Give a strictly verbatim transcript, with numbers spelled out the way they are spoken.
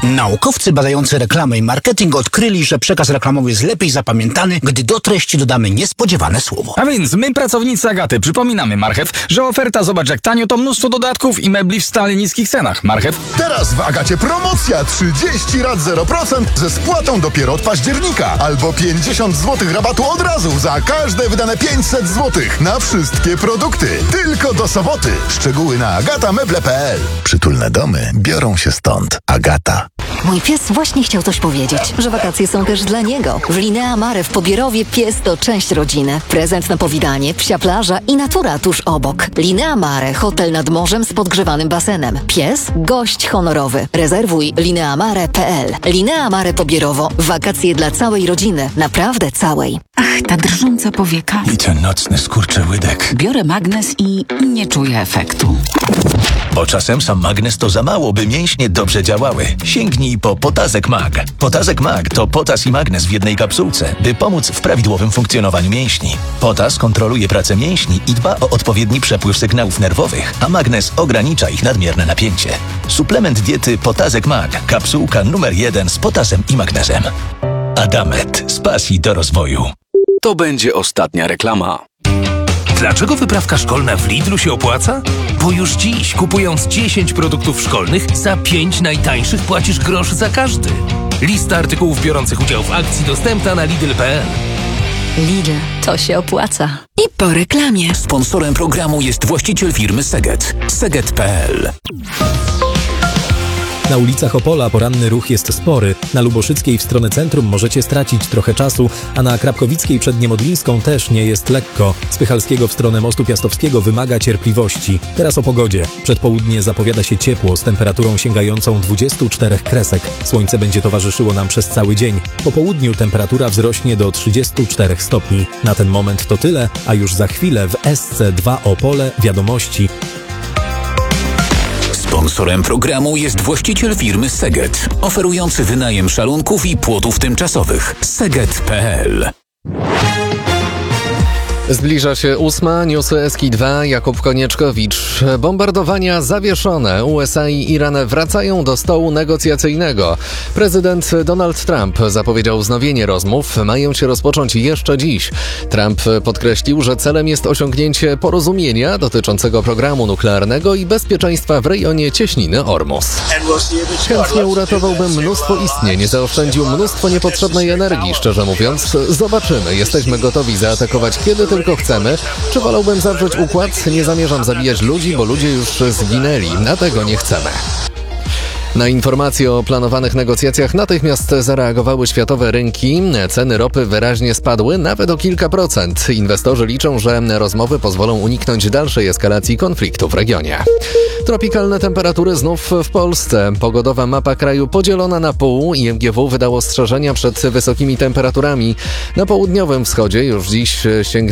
Naukowcy badający reklamę i marketing odkryli, że przekaz reklamowy jest lepiej zapamiętany, gdy do treści dodamy niespodziewane słowo. A więc my, pracownicy Agaty, przypominamy, Marchew, że oferta zobacz jak tanio to mnóstwo dodatków i mebli w stale niskich cenach. Marchew? Teraz w Agacie promocja trzydzieści rat zero procent ze spłatą dopiero od października. Albo pięćdziesiąt złotych rabatu od razu za każde wydane pięćset złotych na wszystkie produkty. Tylko do soboty. Szczegóły na agatameble kropka p l. Przytulne domy biorą się stąd. Agata. Mój pies właśnie chciał coś powiedzieć, że wakacje są też dla niego. W Linea Mare w Pobierowie pies to część rodziny. Prezent na powitanie, psia plaża i natura tuż obok. Linea Mare, hotel nad morzem z podgrzewanym basenem. Pies, gość honorowy. Rezerwuj lineamare kropka p l. Linea Mare Pobierowo. Wakacje dla całej rodziny. Naprawdę całej. Ach, ta drżąca powieka. I ten nocny skurczyłydek. Biorę magnes i nie czuję efektu. Bo czasem sam magnes to za mało, by mięśnie dobrze działały. Sięgnij po Potazek Mag. Potazek Mag to potas i magnes w jednej kapsułce, by pomóc w prawidłowym funkcjonowaniu mięśni. Potas kontroluje pracę mięśni i dba o odpowiedni przepływ sygnałów nerwowych, a magnes ogranicza ich nadmierne napięcie. Suplement diety Potazek Mag. Kapsułka numer jeden z potasem i magnezem. Adamet. Z pasji do rozwoju. To będzie ostatnia reklama. Dlaczego wyprawka szkolna w Lidlu się opłaca? Bo już dziś, kupując dziesięć produktów szkolnych, za pięć najtańszych płacisz grosz za każdy. Lista artykułów biorących udział w akcji dostępna na lidl kropka p l. Lidl, to się opłaca. I po reklamie. Sponsorem programu jest właściciel firmy Seget. Seget kropka p l. Na ulicach Opola poranny ruch jest spory. Na Luboszyckiej w stronę centrum możecie stracić trochę czasu, a na Krapkowickiej przed Niemodlińską też nie jest lekko. Z Pychalskiego w stronę Mostu Piastowskiego wymaga cierpliwości. Teraz o pogodzie. Przedpołudnie zapowiada się ciepło z temperaturą sięgającą dwudziestu czterech kresek. Słońce będzie towarzyszyło nam przez cały dzień. Po południu temperatura wzrośnie do trzydziestu czterech stopni. Na ten moment to tyle, a już za chwilę w S C dwa Opole wiadomości. Sponsorem programu jest właściciel firmy Seget, oferujący wynajem szalunków i płotów tymczasowych. Seget kropka p l. Zbliża się ósma, newsy Eski dwa, Jakub Konieczkowicz. Bombardowania zawieszone. U S A i Iran wracają do stołu negocjacyjnego. Prezydent Donald Trump zapowiedział wznowienie rozmów. Mają się rozpocząć jeszcze dziś. Trump podkreślił, że celem jest osiągnięcie porozumienia dotyczącego programu nuklearnego i bezpieczeństwa w rejonie cieśniny Ormus. Chętnie uratowałbym mnóstwo istnień, zaoszczędził mnóstwo niepotrzebnej energii, szczerze mówiąc. Zobaczymy. Jesteśmy gotowi zaatakować kiedy tylko chcemy. Czy wolałbym zawrzeć układ? Nie zamierzam zabijać ludzi, bo ludzie już zginęli. Na tego nie chcemy. Na informacje o planowanych negocjacjach natychmiast zareagowały światowe rynki. Ceny ropy wyraźnie spadły, nawet o kilka procent. Inwestorzy liczą, że rozmowy pozwolą uniknąć dalszej eskalacji konfliktu w regionie. Tropikalne temperatury znów w Polsce. Pogodowa mapa kraju podzielona na pół. I M G W wydało ostrzeżenia przed wysokimi temperaturami. Na południowym wschodzie już dziś sięgnie